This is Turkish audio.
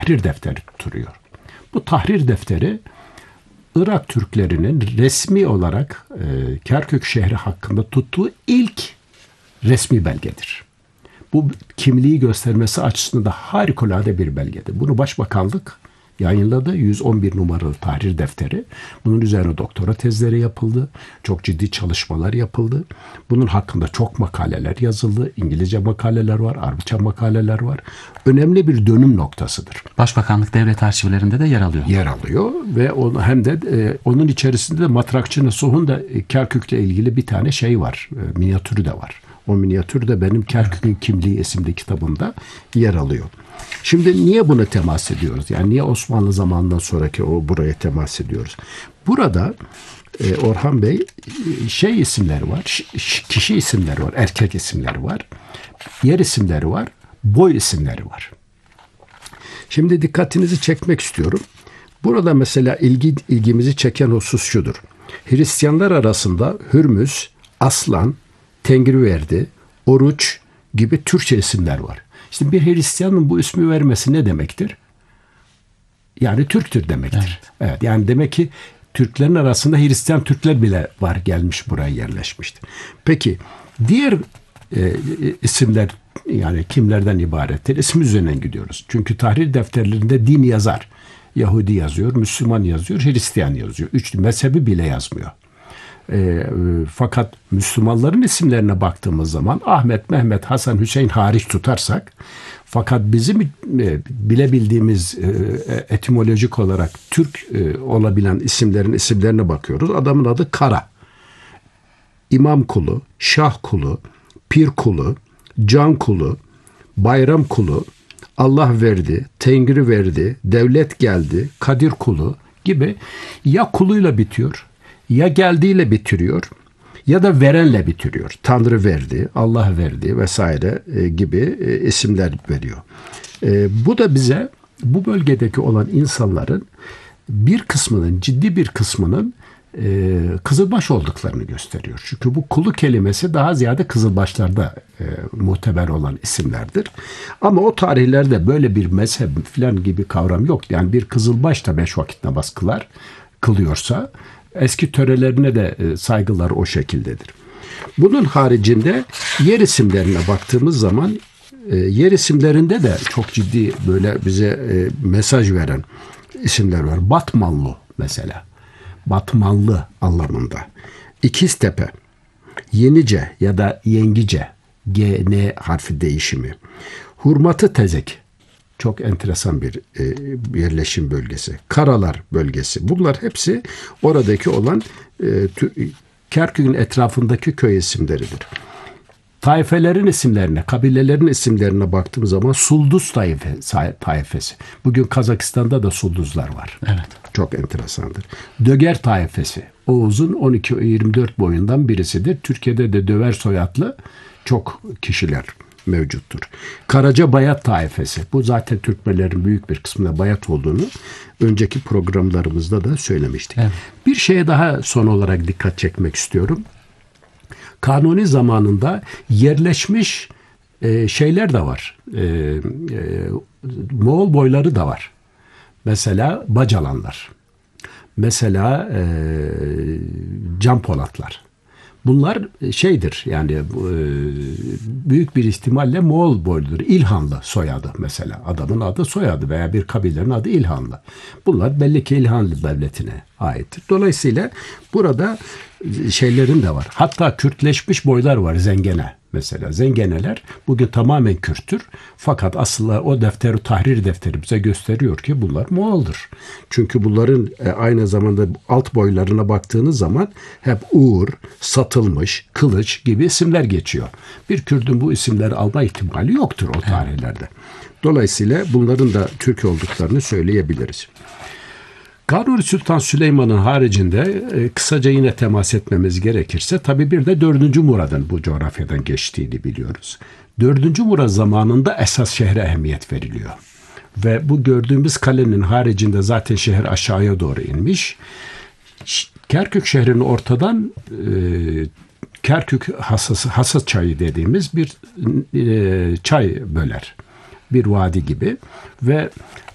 tahrir defteri tutturuyor. Bu tahrir defteri Irak Türklerinin resmi olarak Kerkük şehri hakkında tuttuğu ilk resmi belgedir. Bu kimliği göstermesi açısından da harikulade bir belgedir. Bunu Başbakanlık yayınladı. 111 numaralı tahrir defteri. Bunun üzerine doktora tezleri yapıldı. Çok ciddi çalışmalar yapıldı. Bunun hakkında çok makaleler yazıldı. İngilizce makaleler var, Arapça makaleler var. Önemli bir dönüm noktasıdır. Başbakanlık devlet arşivlerinde de yer alıyor. Yer alıyor ve hem de onun içerisinde de Matrakçı Nasuh'un da Kerkük'le ilgili bir tane şey var. Minyatürü de var. O minyatür de benim Kerkük'ün Kimliği isimli kitabımda yer alıyor. Şimdi niye buna temas ediyoruz? Yani niye Osmanlı zamanından sonraki buraya temas ediyoruz? Burada Orhan Bey isimleri var, kişi isimleri var, erkek isimleri var, yer isimleri var, boy isimleri var. Şimdi dikkatinizi çekmek istiyorum. Burada mesela ilgimizi çeken husus şudur. Hristiyanlar arasında Hürmüz, Aslan, Tengriverdi, Oruç gibi Türkçe isimler var. İşte bir Hristiyanın bu ismi vermesi ne demektir? Yani Türktür demektir. Evet, yani demek ki Türklerin arasında Hristiyan Türkler bile var, gelmiş buraya yerleşmiştir. Peki diğer isimler yani kimlerden ibarettir? İsim üzerinden gidiyoruz. Çünkü tahrir defterlerinde din yazar. Yahudi yazıyor, Müslüman yazıyor, Hristiyan yazıyor. Üç mezhebi bile yazmıyor. Fakat Müslümanların isimlerine baktığımız zaman Ahmet, Mehmet, Hasan, Hüseyin hariç tutarsak, fakat bizim bilebildiğimiz etimolojik olarak Türk olabilen isimlerin isimlerine bakıyoruz. Adamın adı Kara, İmam kulu, Şah kulu, Pir kulu, Can kulu, Bayram kulu, Allah verdi, Tengri verdi, devlet geldi, Kadir kulu gibi ya kuluyla bitiyor, ya geldiğiyle bitiriyor ya da verenle bitiriyor. Tanrı verdi, Allah verdi vesaire gibi isimler veriyor. Bu da bize bu bölgedeki olan insanların ciddi bir kısmının Kızılbaş olduklarını gösteriyor. Çünkü bu kulu kelimesi daha ziyade Kızılbaşlarda muteber olan isimlerdir. Ama o tarihlerde böyle bir mezhep falan gibi kavram yok. Yani bir Kızılbaş da 5 vakit namaz kılıyorsa eski törelerine de saygılar o şekildedir. Bunun haricinde yer isimlerine baktığımız zaman yer isimlerinde de çok ciddi böyle bize mesaj veren isimler var. Batmanlı mesela. Batmanlı anlamında. İkiztepe, Yenice ya da Yengice, G-N harfi değişimi. Hurmatı Tezek, çok enteresan bir yerleşim bölgesi. Karalar bölgesi. Bunlar hepsi oradaki olan Kerkük'ün etrafındaki köy isimleridir. Taifelerin isimlerine, kabilelerin isimlerine baktığım zaman Sulduz taifesi. Bugün Kazakistan'da da Sulduzlar var. Evet. Çok enteresandır. Döger taifesi. Oğuz'un 12-24 boyundan birisidir. Türkiye'de de Döver soyadlı çok kişiler mevcuttur. Karaca Bayat taifesi. Bu zaten Türkmenlerin büyük bir kısmında Bayat olduğunu önceki programlarımızda da söylemiştik. Evet. Bir şeye daha son olarak dikkat çekmek istiyorum. Kanuni zamanında yerleşmiş şeyler de var. Moğol boyları da var. Mesela Bacalanlar. Mesela Can Polatlar. Bunlar şeydir yani büyük bir ihtimalle Moğol boyludur. İlhanlı soyadı mesela. Adamın adı soyadı veya bir kabilenin adı İlhanlı. Bunlar belli ki İlhanlı devletine aittir. Dolayısıyla burada şeylerin de var. Hatta Kürtleşmiş boylar var. Zengene mesela. Zengeneler bugün tamamen Kürttür. Fakat aslında o tahrir defteri bize gösteriyor ki bunlar Moğol'dur. Çünkü bunların aynı zamanda alt boylarına baktığınız zaman hep Uğur, Satılmış, Kılıç gibi isimler geçiyor. Bir Kürt'ün bu isimleri alma ihtimali yoktur o tarihlerde. Dolayısıyla bunların da Türk olduklarını söyleyebiliriz. Kanuni Sultan Süleyman'ın haricinde kısaca yine temas etmemiz gerekirse tabii bir de 4. Murad'ın bu coğrafyadan geçtiğini biliyoruz. 4. Murad zamanında esas şehre ehemmiyet veriliyor. Ve bu gördüğümüz kalenin haricinde zaten şehir aşağıya doğru inmiş. Kerkük şehrinin ortadan Kerkük Hasat çayı dediğimiz bir çay böler. Bir vadi gibi ve